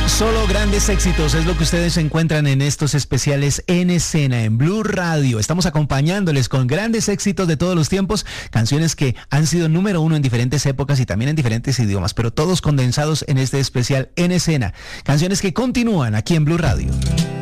Solo grandes éxitos es lo que ustedes encuentran en estos especiales En Escena en Blue Radio. Estamos acompañándoles con grandes éxitos de todos los tiempos, canciones que han sido número uno en diferentes épocas y también en diferentes idiomas, pero todos condensados en este especial En Escena. Canciones que continúan aquí en Blue Radio.